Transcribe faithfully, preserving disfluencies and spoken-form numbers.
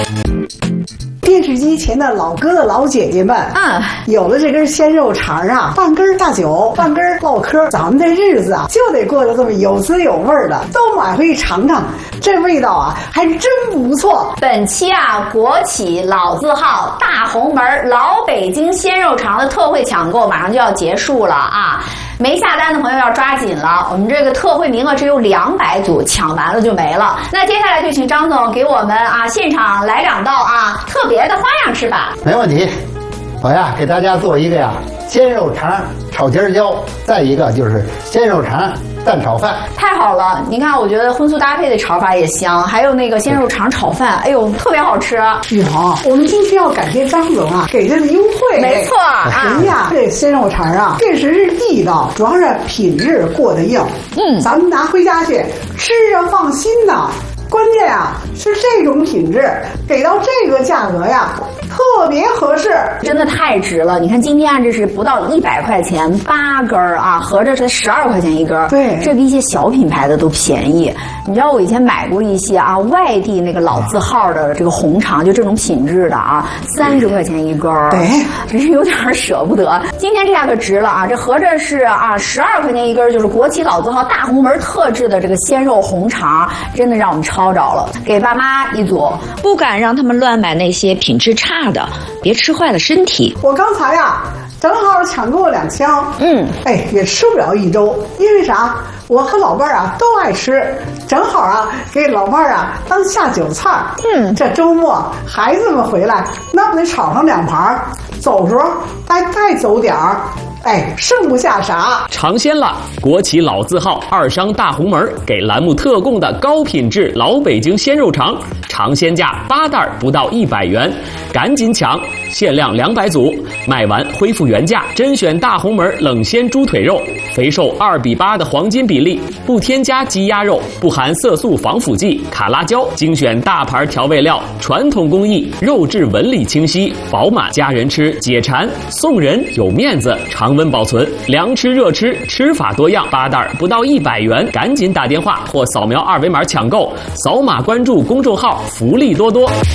电视机前的老哥的老姐姐们， 嗯， 有了这根鲜肉肠啊，半根大酒，半根唠嗑，咱们这日子啊就得过得这么有滋有味的，都买回去尝尝，这味道啊还真不错。 本期啊，国企老字号大红门老北京鲜肉肠的特惠抢购马上就要结束了啊！没下单的朋友要抓紧了，我们这个特惠名额只有两百组，抢完了就没了。那接下来就请张总给我们啊现场来两道啊特别的花样吃法。 没问题，我呀给大家做一个呀鲜肉肠炒尖椒，再一个就是鲜肉肠蛋炒饭。 太好了，你看，我觉得荤素搭配的炒法也香，还有那个鲜肉肠炒饭，哎呦，特别好吃。 雨桐，我们今天要感谢张总啊，给这个优惠。 没错啊， 人呀，这鲜肉肠啊，确实是地道，主要是品质过得硬。 嗯， 咱们拿回家去吃着放心呐。关键啊是这种品质给到这个价格呀，特别合适， 真的太值了。你看今天啊，这是不到一百块钱八根啊，合着是十二块钱一根。 对， 这比一些小品牌的都便宜。你知道我以前买过一些啊，外地那个老字号的这个红肠，就这种品质的啊，三十块钱一根。 对， 真是有点舍不得。今天这下可值了啊，这合着是啊十二块钱一根，就是国企老字号大红门特制的这个鲜肉红肠，真的让我们超。抄着了，给爸妈一组， 不敢让他们乱买那些品质差的，别吃坏了身体。 我刚才呀，正好抢购了两箱， 嗯， 哎，也吃不了一周，因为啥？我和老伴儿啊都爱吃，正好啊给老伴儿啊当下酒菜。 嗯， 这周末孩子们回来，那不得炒上两盘，走时候再再走点儿。哎，剩不下啥， 尝鲜了！国企老字号二商大红门给栏目特供的高品质老北京鲜肉肠，尝鲜价八袋不到一百元，赶紧抢！限量两百组，卖完恢复原价。甄选大红门冷鲜猪腿肉，肥瘦二比八的黄金比例，不添加鸡鸭肉，不含色素防腐剂、卡拉胶，精选大牌调味料，传统工艺，肉质纹理清晰饱满，家人吃解馋，送人有面子，常温保存，凉吃热吃，吃法多样，八袋不到一百元，赶紧打电话或扫描二维码抢购，扫码关注公众号，福利多多。